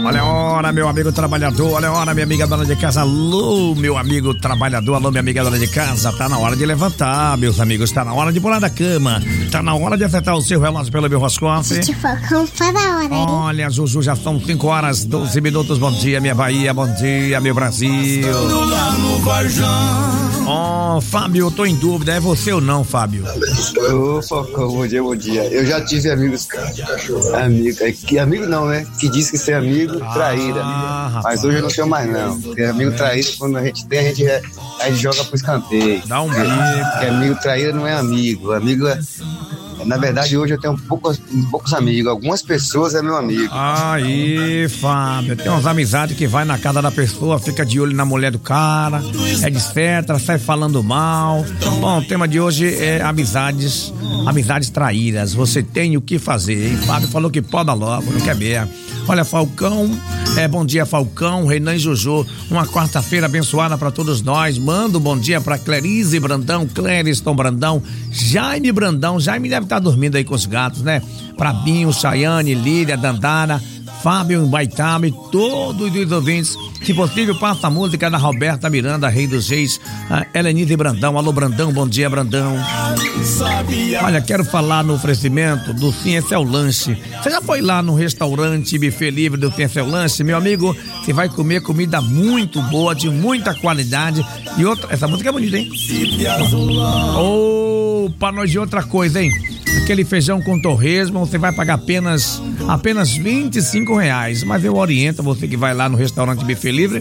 Olha a hora, meu amigo trabalhador, olha a hora, minha amiga dona de casa. Alô, meu amigo trabalhador, alô, minha amiga dona de casa. Tá na hora de levantar, meus amigos, tá na hora de pular da cama. Tá na hora de acertar o seu relógio pelo meu Roscoff. Falcão, tá na hora, hein? Olha, Juju, já são 5 horas, 12 minutos. Bom dia, minha Bahia, bom dia, meu Brasil. Fábio, eu tô em dúvida, é você ou não, Fábio? Ô, Falcão, bom dia. Eu já tive amigos, amigo não, né? Que diz que ser amigo, traíra. Mas hoje eu não tenho mais, não. Porque amigo traíra, quando a gente tem, a gente joga pro escanteio. Dá um bico. Porque amigo traíra não é amigo. Amigo é... Na verdade, hoje eu tenho poucos amigos. Algumas pessoas é meu amigo. Aí, Fábio, tem umas amizades que vai na casa da pessoa, fica de olho na mulher do cara, etc, sai falando mal. Bom, o tema de hoje é amizades traíras. Você tem o que fazer, hein? Fábio falou que poda logo, não quer ver. Olha, Falcão, bom dia, Falcão, Renan e Juju, uma quarta-feira abençoada pra todos nós. Manda um bom dia pra Clarice Brandão, Clériston Brandão, Jaime Brandão. Jaime deve estar dormindo aí com os gatos, né? Pra Binho, Chayane, Lília, Dandara, Fábio, Baitama e todos os ouvintes. Se possível, passa a música da Roberta Miranda, Rei dos Reis, Helenise Brandão. Alô, Brandão, bom dia, Brandão. Olha, quero falar no oferecimento do Sim, Esse é o Lanche. Você já foi lá no restaurante buffet livre do Sim, Esse é o Lanche? Meu amigo, você vai comer comida muito boa, de muita qualidade. E outra, essa música é bonita, hein? Pra nós de outra coisa, hein? Aquele feijão com torresmo, você vai pagar apenas R$25. Mas eu oriento você que vai lá no restaurante buffet livre,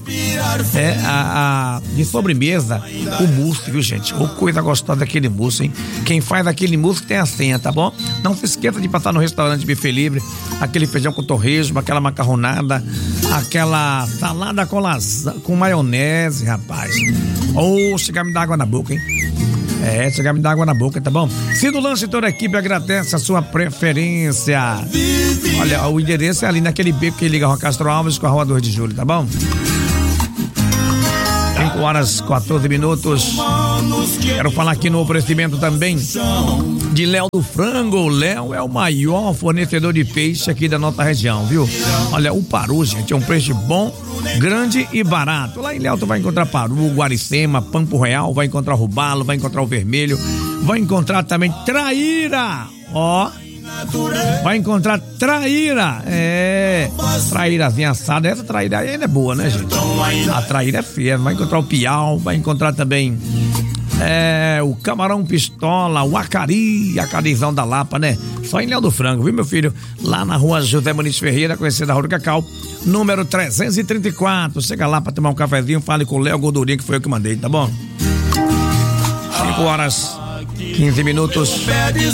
de sobremesa, o mousse, viu, gente? Ô, coisa gostosa daquele mousse, hein? Quem faz aquele mousse tem a senha, tá bom? Não se esqueça de passar no restaurante buffet livre, aquele feijão com torresmo, aquela macarronada, aquela salada com maionese, rapaz. Chega a me dar água na boca, hein? Chega a me dar água na boca, tá bom? Cido Lanche, toda a equipe agradece a sua preferência. Olha, o endereço é ali naquele beco que liga a Rua Castro Alves com a Rua 2 de Julho, tá bom? 5 horas 14 minutos. Quero falar aqui no oferecimento também de Léo do Frango. O Léo é o maior fornecedor de peixe aqui da nossa região, viu? Olha, o paru, gente, é um peixe bom, grande e barato. Lá em Léo tu vai encontrar paru, guaricema, pampo real, vai encontrar robalo, vai encontrar o vermelho, vai encontrar também traíra, vai encontrar traíra, traírazinha assada. Essa traíra ainda é boa, né, gente? A traíra é feia. Vai encontrar o piau, vai encontrar também o camarão pistola, o acari, acarizão da Lapa, né? Só em Léo do Frango, viu, meu filho? Lá na Rua José Muniz Ferreira, conhecida a Rua do Cacau, número 334. Chega lá pra tomar um cafezinho, fale com o Léo Gordurinha, que foi eu que mandei, tá bom? 5 horas 15 minutos.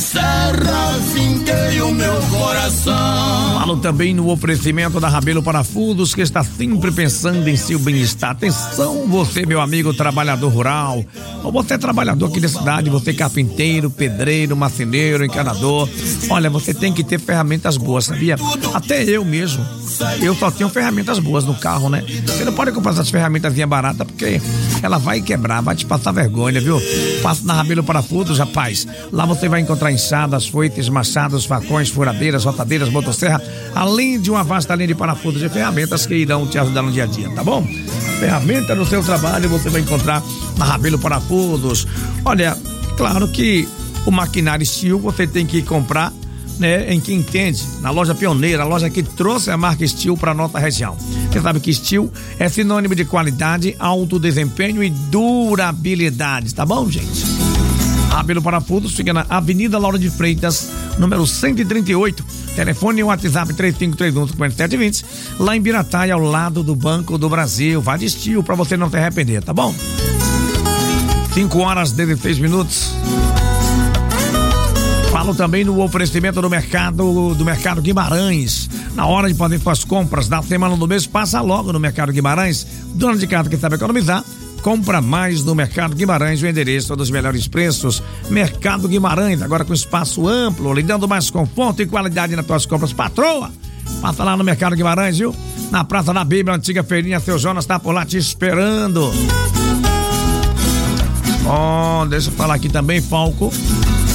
Falo também no oferecimento da Rabelo Parafusos, que está sempre pensando em seu bem-estar. Atenção, você, meu amigo trabalhador rural, ou você trabalhador aqui da cidade, você carpinteiro, pedreiro, marceneiro, encanador. Olha, você tem que ter ferramentas boas, sabia? Até eu mesmo, eu só tenho ferramentas boas no carro, né? Você não pode comprar essas ferramentazinhas baratas, porque ela vai quebrar, vai te passar vergonha, viu? Passa na Rabelo Parafusos, rapaz. Lá você vai encontrar enxadas, foites, machados, facões, furadeiras, rotadeiras, motosserra, além de uma vasta linha de parafusos e ferramentas que irão te ajudar no dia a dia, tá bom? Ferramenta no seu trabalho você vai encontrar na Rabelo Parafusos. Olha, claro que o maquinário Steel você tem que comprar, né, em quem entende, na loja pioneira, a loja que trouxe a marca Steel para nossa região. Você sabe que Steel é sinônimo de qualidade, alto desempenho e durabilidade, tá bom, gente? Rabelo Parafusos fica na Avenida Laura de Freitas, número 138. Telefone e WhatsApp 3531-5720. Lá em Birataia, ao lado do Banco do Brasil. Vai de Steel pra você não se arrepender, tá bom? 5 horas 16 minutos. Falo também no oferecimento do Mercado Guimarães. Na hora de fazer suas compras da semana do mês, passa logo no Mercado Guimarães. Dona de casa que sabe economizar, compra mais no Mercado Guimarães, o endereço dos melhores preços. Mercado Guimarães, agora com espaço amplo, lhe dando mais conforto e qualidade nas tuas compras. Patroa, passa lá no Mercado Guimarães, viu? Na Praça da Bíblia, antiga feirinha, seu Jonas tá por lá te esperando. Deixa eu falar aqui também, Falco.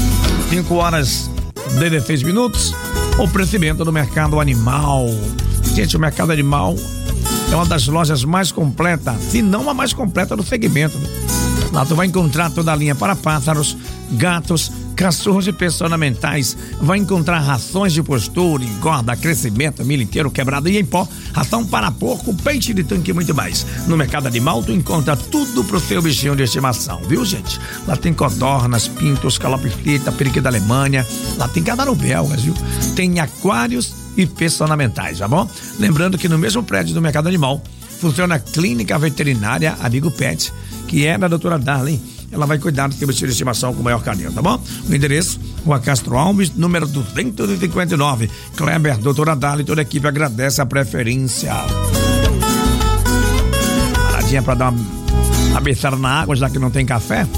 5 horas 16 minutos. Oferecimento do Mercado Animal. Gente, o Mercado Animal é uma das lojas mais completas, se não a mais completa do segmento. Lá tu vai encontrar toda a linha para pássaros, gatos, cachorros e peças ornamentais. Vai encontrar rações de postura, engorda, crescimento, milho inteiro, quebrado e em pó, ração para porco, peixe de tanque e muito mais. No Mercado Animal tu encontra tudo pro seu bichinho de estimação, viu, gente? Lá tem codornas, pintos, calopsita, periquito da Alemanha, lá tem camarão belgas, viu? Tem aquários e peças ornamentais, tá bom? Lembrando que no mesmo prédio do Mercado Animal funciona a clínica veterinária Amigo Pet, que é da doutora Darlene. Ela vai cuidar do seu bichinho de estimação com o maior carinho, tá bom? O endereço, Rua Castro Alves, número 259. Kleber, doutora Darlene, toda a equipe agradece a preferência. Paradinha pra dar uma beçada na água, já que não tem café.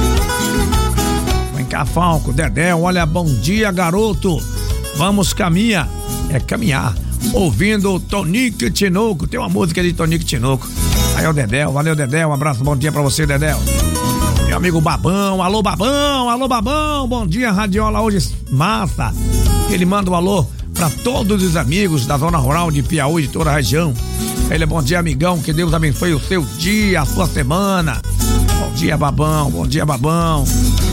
Vem cá, Falco, Dedé, olha, bom dia, garoto. Vamos caminhar. É caminhar. Ouvindo Tonique Tinoco. Tem uma música de Tonique Tinoco. Aí é o Dedéu, valeu Dedéu, um abraço, bom dia pra você, Dedéu. Meu amigo Babão, alô Babão, bom dia, Radiola, hoje massa. Ele manda um alô pra todos os amigos da zona rural de Piauí, de toda a região. Ele é bom dia, amigão, que Deus abençoe o seu dia, a sua semana. Bom dia, Babão, bom dia, Babão.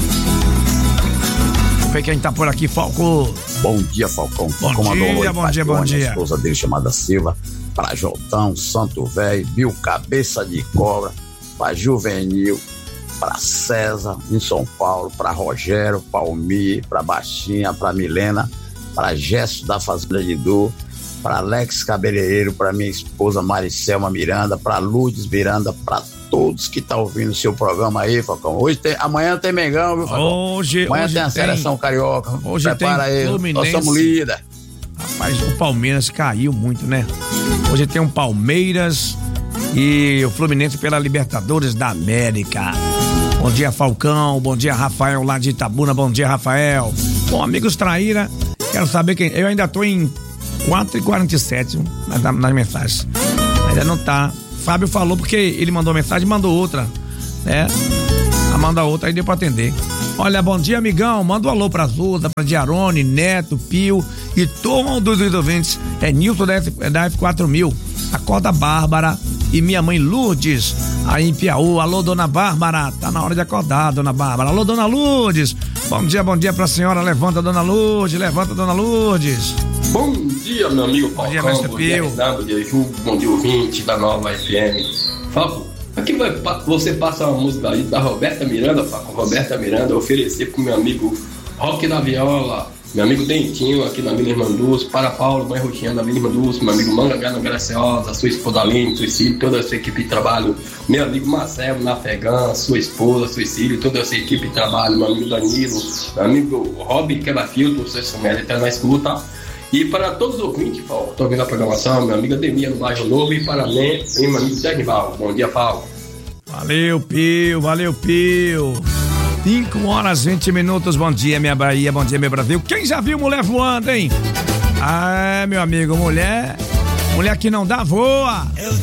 Vamos ver quem tá por aqui, Falco. Bom dia, Falcão. Bom dia. A esposa dele chamada Silva, pra Jotão, Santo Velho, Bill Cabeça de Cobra, pra Juvenil, pra César, em São Paulo, pra Rogério, Palmir, pra Baixinha, pra Milena, pra Gesso da Fazenda de Du, pra Alex Cabeleireiro, pra minha esposa Maricelma Miranda, pra Lourdes Miranda, pra todos que tá ouvindo o seu programa aí, Falcão. Amanhã tem Mengão, viu, Falcão? Amanhã tem a seleção carioca. Hoje prepara tem aí, Fluminense. nós somos líder. Rapaz, o Palmeiras caiu muito, né? Hoje tem um Palmeiras e o Fluminense pela Libertadores da América. Bom dia, Falcão. Bom dia, Rafael, lá de Itabuna. Bom dia, Rafael. Bom, amigos Traíra, quero saber quem... Eu ainda tô em 4h47 nas mensagens. Ainda não tá. Fábio falou porque ele mandou mensagem e mandou outra, né? Manda outra, aí deu pra atender. Olha, bom dia, amigão. Manda um alô pra Zuza, pra Diarone, Neto, Pio e todos os ouvintes. É Nilson da F4000. Acorda Bárbara e minha mãe Lourdes, aí em Piauí. Alô, dona Bárbara. Tá na hora de acordar, dona Bárbara. Alô, dona Lourdes. Bom dia pra senhora. Levanta, dona Lourdes. Levanta, dona Lourdes. Bom dia, meu amigo Falcão. Bom dia, mestre Pio. Bom dia, Ju. Bom dia, ouvinte da Nova FM. Falco, aqui você passa uma música aí da Roberta Miranda, Falco. Roberta Miranda, oferecer pro meu amigo Roque da Viola, meu amigo Dentinho aqui na Vila Irmanduz, para Paulo, mãe Roxinha da Vila Irmanduz, meu amigo Manga Gana Graciosa, sua esposa Aline, sua filha, toda a sua equipe de trabalho, meu amigo Marcelo na Fegã, sua esposa, sua filha, toda a sua equipe de trabalho, meu amigo Danilo, meu amigo Rob Quebra-Filtro, seu Sumélia está na escuta. E para todos os ouvintes, Paulo, estou vendo a programação, meu amigo Ademir no Bairro Novo e para mim, e meu amigo Danival. Bom dia, Paulo. Valeu, Pio. 5h20. Bom dia, minha Bahia. Bom dia, meu Brasil. Quem já viu mulher voando, hein? Ah, meu amigo, mulher que não dá voa.